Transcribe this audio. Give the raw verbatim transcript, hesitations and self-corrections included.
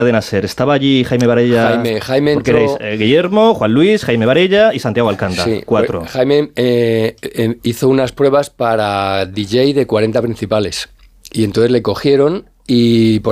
Cadena SER. Estaba allí Jaime Varella. Jaime, Jaime entró... erais, eh, Guillermo, Juan Luis, Jaime Varella y Santiago Alcántara. Sí, cuatro. Jaime eh, eh, hizo unas pruebas para D J de cuarenta principales. Y entonces le cogieron y... Por